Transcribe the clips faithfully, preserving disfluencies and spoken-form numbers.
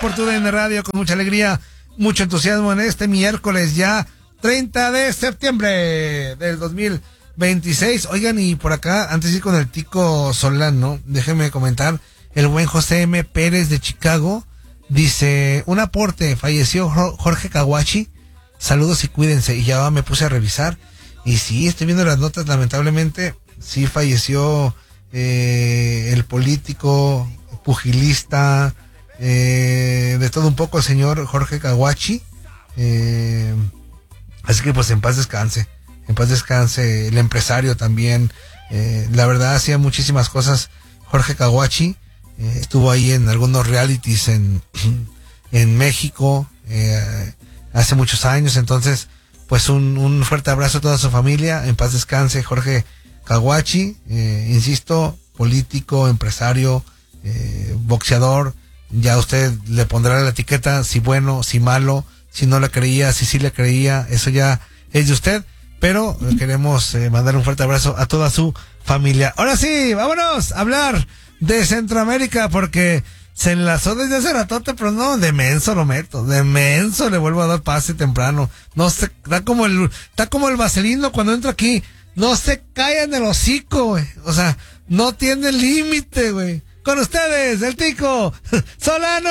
por tu D N Radio con mucha alegría, mucho entusiasmo en este miércoles ya treinta de septiembre del dos mil veintiséis. Oigan, y por acá, antes de ir con el Tico Solano, déjenme comentar, el buen José M. Pérez de Chicago dice, un aporte, falleció Jorge Caguachi, saludos y cuídense. Y ya me puse a revisar, y sí, estoy viendo las notas, lamentablemente, sí falleció eh, el político, pugilista, eh, de todo un poco, el señor Jorge Caguachi, eh, así que pues en paz descanse, en paz descanse el empresario también, eh, la verdad hacía muchísimas cosas Jorge Caguachi, eh, estuvo ahí en algunos realities en, en México, eh, hace muchos años, entonces pues un, un fuerte abrazo a toda su familia, en paz descanse Jorge Caguachi, eh, insisto, político, empresario, eh, boxeador, ya usted le pondrá la etiqueta, si bueno, si malo, si no le creía, si sí le creía, eso ya es de usted, pero queremos eh, mandar un fuerte abrazo a toda su familia. Ahora sí, vámonos a hablar de Centroamérica, porque se enlazó desde hace ratote, pero no, de menso lo meto, de menso le vuelvo a dar pase temprano, no se, está como el, está como el vaselino cuando entra aquí, no se callan el hocico, güey, o sea, no tiene límite, güey. Con ustedes, el Tico Solano.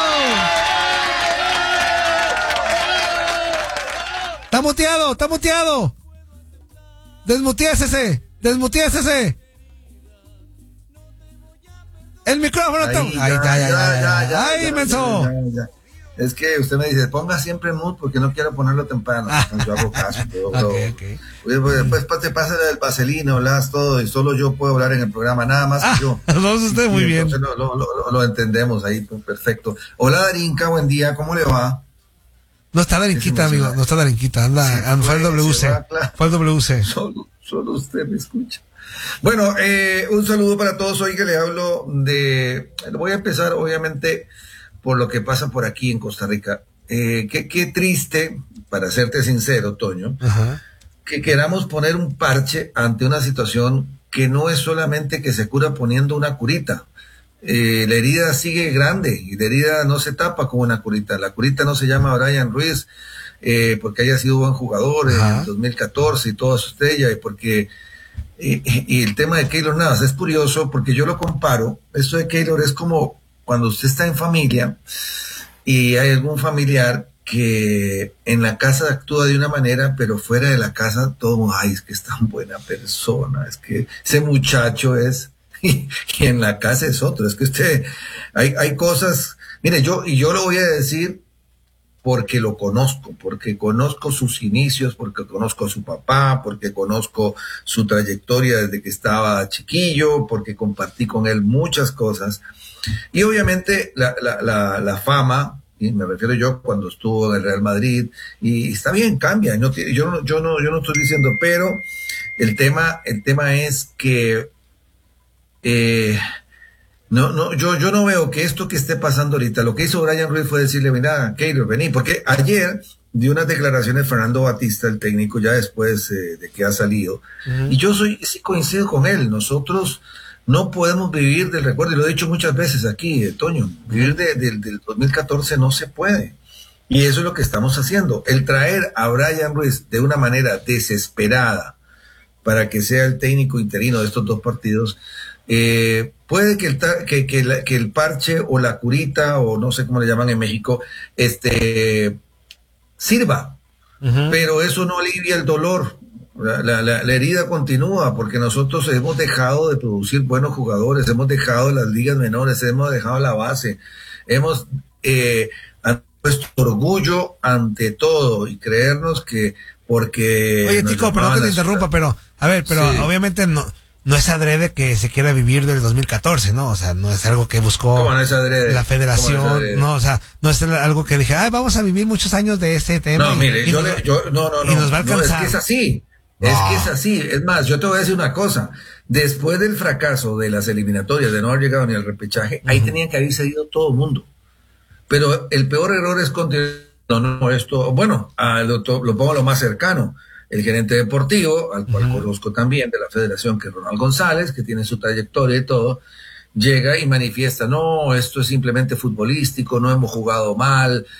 Está muteado, está muteado. Desmuteásese, desmuteásese. El micrófono está. Ahí, ahí está, ya, ya, ya, ya. Ahí, menso. Es que usted me dice, ponga siempre en mute porque no quiero ponerlo temprano. Ah. Yo hago caso. Pero, okay, okay. Después pues, te pasa el vaselino, hablas todo y solo yo puedo hablar en el programa, nada más ah, que yo. No, usted y, muy y bien. Lo, lo, lo, lo entendemos ahí, pues, perfecto. Hola Darinka, buen día, ¿cómo le va? No está Darinquita, amigo, no está Darinquita, anda, sí, fue, fue el W C, va, claro. Fue el W C. Solo, solo usted me escucha. Bueno, eh, un saludo para todos. Hoy que le hablo de, voy a empezar obviamente por lo que pasa por aquí en Costa Rica. Eh, qué, qué triste, para serte sincero, Toño, ajá, que queramos poner un parche ante una situación que no es solamente que se cura poniendo una curita. Eh, la herida sigue grande y la herida no se tapa con una curita. La curita no se llama Brian Ruiz eh, porque haya sido buen jugador ajá, en el dos mil catorce y toda su estrella, y porque y, y el tema de Keylor Navas es curioso porque yo lo comparo. Esto de Keylor es como cuando usted está en familia y hay algún familiar que en la casa actúa de una manera, pero fuera de la casa todo, ay, es que es tan buena persona, es que ese muchacho es, y, y en la casa es otro. Es que usted, hay, hay cosas, mire, yo, y yo lo voy a decir porque lo conozco, porque conozco sus inicios, porque conozco a su papá, porque conozco su trayectoria desde que estaba chiquillo, porque compartí con él muchas cosas. Y obviamente la, la, la, la fama, y me refiero yo cuando estuvo en el Real Madrid, y está bien, cambia, no, yo, no, yo, no, yo no estoy diciendo, pero el tema, el tema es que eh, no, no, yo, yo no veo que esto que esté pasando ahorita, lo que hizo Brian Ruiz fue decirle, mira, Keylor, vení, porque ayer dio unas declaraciones Fernando Batista, el técnico, ya después eh, de que ha salido, uh-huh, y yo soy, sí coincido con él, nosotros no podemos vivir del recuerdo, y lo he dicho muchas veces aquí, eh, Toño, vivir de, de, del dos mil catorce no se puede, y eso es lo que estamos haciendo, el traer a Brian Ruiz de una manera desesperada para que sea el técnico interino de estos dos partidos. Eh, puede que el, que, que, la, que el parche o la curita, o no sé cómo le llaman en México, este, sirva, uh-huh, pero eso no alivia el dolor. La, la, la, la herida continúa porque nosotros hemos dejado de producir buenos jugadores, hemos dejado las ligas menores, hemos dejado la base, hemos eh, puesto orgullo ante todo y creernos que porque... Oye, Tico, perdón que te interrumpa, pero, a ver, pero sí, obviamente no... No es adrede que se quiera vivir del dos mil catorce, ¿no? O sea, no es algo que buscó no es la federación, es no, o sea, no es algo que dije, ay, vamos a vivir muchos años de este tema. No, y, mire, y yo, nos, le, yo, no, no, no, y nos va a alcanzar. No, es que es así, no. es que es así. Es más, yo te voy a decir una cosa, después del fracaso de las eliminatorias, de no haber llegado ni al repechaje, uh-huh, ahí tenían que haber seguido todo el mundo. Pero el peor error es continuar, no, no, esto, bueno, a lo, lo pongo a lo más cercano. El gerente deportivo, al cual uh-huh, conozco también de la federación, que es Ronald González, que tiene su trayectoria y todo, llega y manifiesta, no, esto es simplemente futbolístico, no hemos jugado mal,